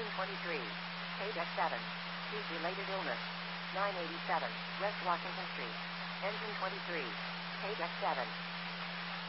23. Page X7. Heat-related illness. 987. West Washington Street. Engine 23. Page X7.